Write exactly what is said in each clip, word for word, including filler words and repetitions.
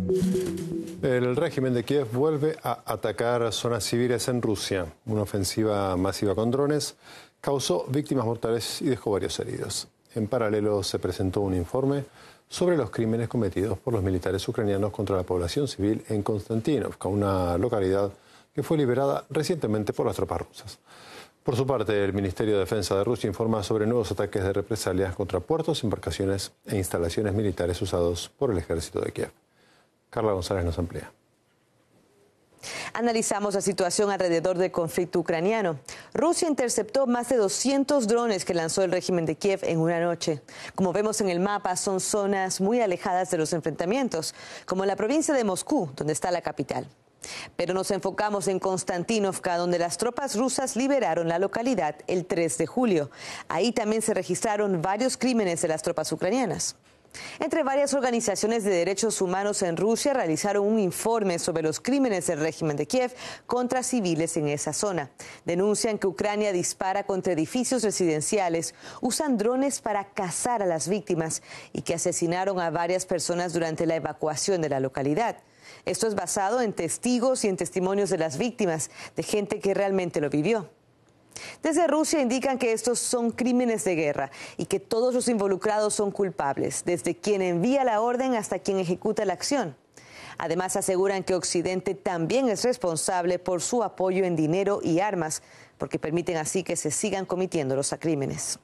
El régimen de Kiev vuelve a atacar zonas civiles en Rusia. Una ofensiva masiva con drones causó víctimas mortales y dejó varios heridos. En paralelo se presentó un informe sobre los crímenes cometidos por los militares ucranianos contra la población civil en Konstantinovka, una localidad que fue liberada recientemente por las tropas rusas. Por su parte, el Ministerio de Defensa de Rusia informa sobre nuevos ataques de represalias contra puertos, embarcaciones e instalaciones militares usados por el ejército de Kiev. Carla González nos amplía. Analizamos la situación alrededor del conflicto ucraniano. Rusia interceptó más de doscientos drones que lanzó el régimen de Kiev en una noche. Como vemos en el mapa, son zonas muy alejadas de los enfrentamientos, como en la provincia de Moscú, donde está la capital. Pero nos enfocamos en Konstantinovka, donde las tropas rusas liberaron la localidad el tres de julio. Ahí también se registraron varios crímenes de las tropas ucranianas. Entre varias organizaciones de derechos humanos en Rusia realizaron un informe sobre los crímenes del régimen de Kiev contra civiles en esa zona. Denuncian que Ucrania dispara contra edificios residenciales, usan drones para cazar a las víctimas y que asesinaron a varias personas durante la evacuación de la localidad. Esto es basado en testigos y en testimonios de las víctimas, de gente que realmente lo vivió. Desde Rusia indican que estos son crímenes de guerra y que todos los involucrados son culpables, desde quien envía la orden hasta quien ejecuta la acción. Además, aseguran que Occidente también es responsable por su apoyo en dinero y armas, porque permiten así que se sigan cometiendo los crímenes.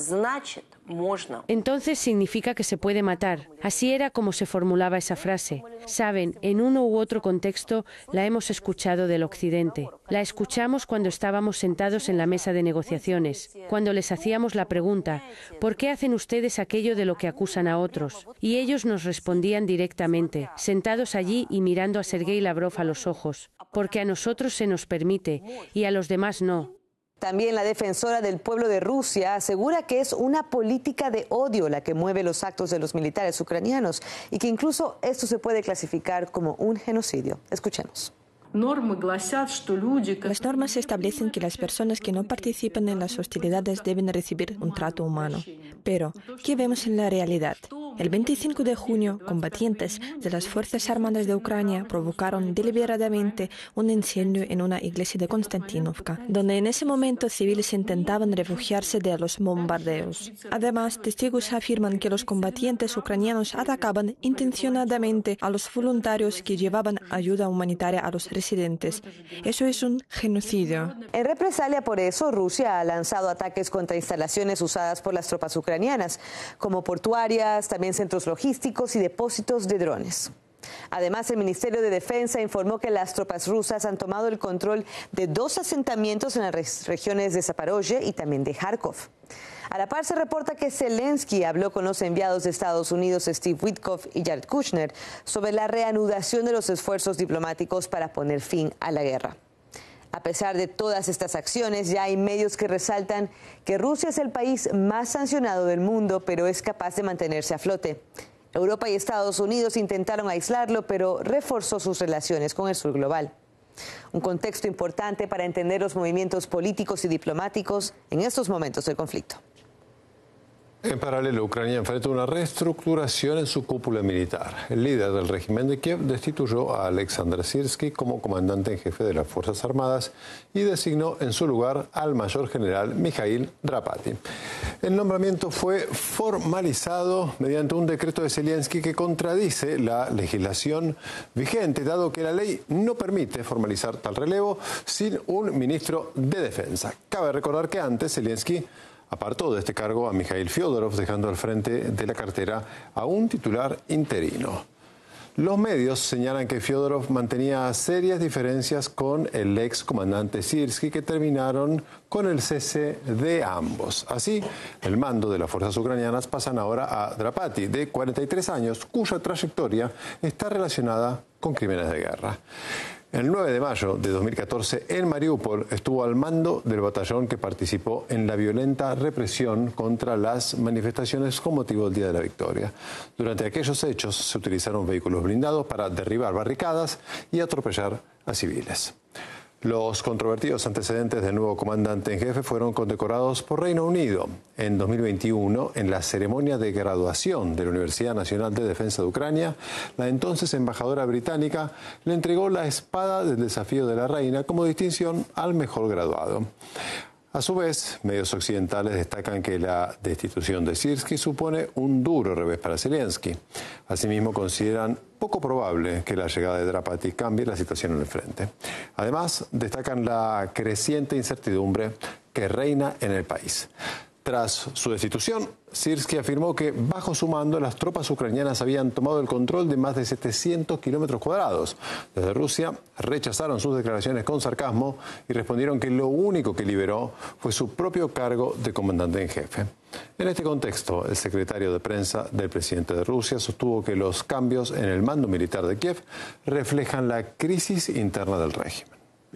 Entonces significa que se puede matar. Así era como se formulaba esa frase. Saben, en uno u otro contexto la hemos escuchado del Occidente. La escuchamos cuando estábamos sentados en la mesa de negociaciones, cuando les hacíamos la pregunta, ¿por qué hacen ustedes aquello de lo que acusan a otros? Y ellos nos respondían directamente, sentados allí y mirando a Sergei Lavrov a los ojos, porque a nosotros se nos permite y a los demás no. También la defensora del pueblo de Rusia asegura que es una política de odio la que mueve los actos de los militares ucranianos y que incluso esto se puede clasificar como un genocidio. Escuchemos. Las normas establecen que las personas que no participan en las hostilidades deben recibir un trato humano. Pero, ¿qué vemos en la realidad? El veinticinco de junio, combatientes de las Fuerzas Armadas de Ucrania provocaron deliberadamente un incendio en una iglesia de Konstantinovka, donde en ese momento civiles intentaban refugiarse de los bombardeos. Además, testigos afirman que los combatientes ucranianos atacaban intencionadamente a los voluntarios que llevaban ayuda humanitaria a los residentes. Eso es un genocidio. En represalia por eso, Rusia ha lanzado ataques contra instalaciones usadas por las tropas ucranianas, como portuarias, también centros logísticos y depósitos de drones. Además, el Ministerio de Defensa informó que las tropas rusas han tomado el control de dos asentamientos en las regiones de Zaporozhye y también de Kharkov. A la par se reporta que Zelensky habló con los enviados de Estados Unidos Steve Witkoff y Jared Kushner sobre la reanudación de los esfuerzos diplomáticos para poner fin a la guerra. A pesar de todas estas acciones, ya hay medios que resaltan que Rusia es el país más sancionado del mundo, pero es capaz de mantenerse a flote. Europa y Estados Unidos intentaron aislarlo, pero reforzó sus relaciones con el sur global. Un contexto importante para entender los movimientos políticos y diplomáticos en estos momentos del conflicto. En paralelo, Ucrania enfrenta una reestructuración en su cúpula militar. El líder del régimen de Kiev destituyó a Alexander Sirsky como comandante en jefe de las Fuerzas Armadas y designó en su lugar al mayor general Mikhail Drapati. El nombramiento fue formalizado mediante un decreto de Zelensky que contradice la legislación vigente, dado que la ley no permite formalizar tal relevo sin un ministro de defensa. Cabe recordar que antes Zelensky apartó de este cargo a Mikhail Fyodorov, dejando al frente de la cartera a un titular interino. Los medios señalan que Fyodorov mantenía serias diferencias con el ex comandante Sirsky, que terminaron con el cese de ambos. Así, el mando de las fuerzas ucranianas pasan ahora a Drapati, de cuarenta y tres años, cuya trayectoria está relacionada con crímenes de guerra. El nueve de mayo de dos mil catorce, en Mariupol, estuvo al mando del batallón que participó en la violenta represión contra las manifestaciones con motivo del Día de la Victoria. Durante aquellos hechos se utilizaron vehículos blindados para derribar barricadas y atropellar a civiles. Los controvertidos antecedentes del nuevo comandante en jefe fueron condecorados por Reino Unido. En dos mil veintiuno, en la ceremonia de graduación de la Universidad Nacional de Defensa de Ucrania, la entonces embajadora británica le entregó la espada del desafío de la reina como distinción al mejor graduado. A su vez, medios occidentales destacan que la destitución de Syrskyi supone un duro revés para Zelensky. Asimismo, consideran poco probable que la llegada de Drapati cambie la situación en el frente. Además, destacan la creciente incertidumbre que reina en el país. Tras su destitución, Syrskyi afirmó que bajo su mando las tropas ucranianas habían tomado el control de más de setecientos kilómetros cuadrados. Desde Rusia rechazaron sus declaraciones con sarcasmo y respondieron que lo único que liberó fue su propio cargo de comandante en jefe. En este contexto, el secretario de prensa del presidente de Rusia sostuvo que los cambios en el mando militar de Kiev reflejan la crisis interna del régimen.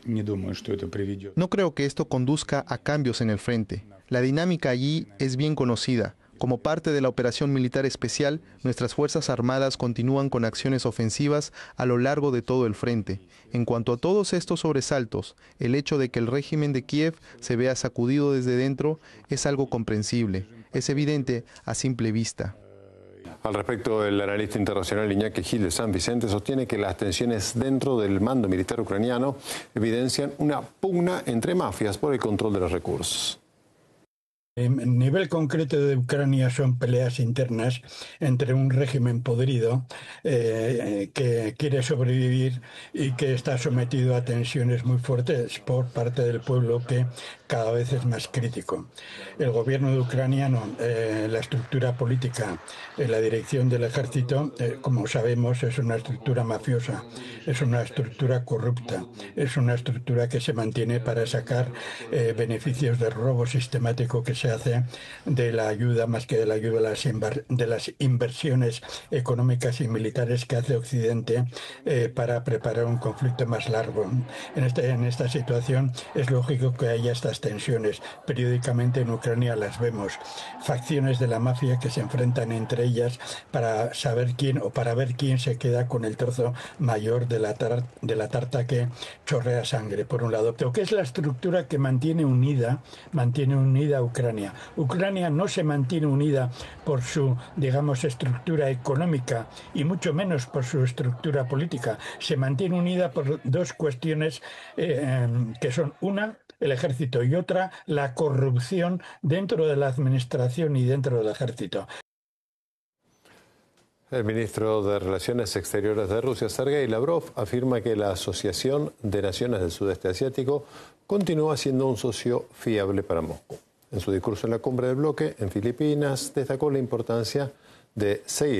No creo que esto conduzca a cambios en el frente. La dinámica allí es bien conocida. Como parte de la operación militar especial, nuestras Fuerzas Armadas continúan con acciones ofensivas a lo largo de todo el frente. En cuanto a todos estos sobresaltos, el hecho de que el régimen de Kiev se vea sacudido desde dentro es algo comprensible. Es evidente a simple vista. Al respecto, el analista internacional Iñaki Gil de San Vicente sostiene que las tensiones dentro del mando militar ucraniano evidencian una pugna entre mafias por el control de los recursos. En nivel concreto de Ucrania son peleas internas entre un régimen podrido eh, que quiere sobrevivir y que está sometido a tensiones muy fuertes por parte del pueblo, que cada vez es más crítico. El gobierno de ucraniano, eh, la estructura política, eh, la dirección del ejército, eh, como sabemos, es una estructura mafiosa, es una estructura corrupta, es una estructura que se mantiene para sacar eh, beneficios del robo sistemático que se se hace de la ayuda, más que de la ayuda, de las, inver, de las inversiones económicas y militares que hace Occidente eh, para preparar un conflicto más largo. En, este, en esta situación es lógico que haya estas tensiones. Periódicamente en Ucrania las vemos. Facciones de la mafia que se enfrentan entre ellas para saber quién o para ver quién se queda con el trozo mayor de la, tar, de la tarta que chorrea sangre, por un lado. Pero ¿qué es la estructura que mantiene unida, mantiene unida a Ucrania? Ucrania no se mantiene unida por su, digamos, estructura económica y mucho menos por su estructura política. Se mantiene unida por dos cuestiones eh, que son una, el ejército, y otra, la corrupción dentro de la administración y dentro del ejército. El ministro de Relaciones Exteriores de Rusia, Sergei Lavrov, afirma que la Asociación de Naciones del Sudeste Asiático continúa siendo un socio fiable para Moscú. En su discurso en la cumbre del bloque en Filipinas, destacó la importancia de seguir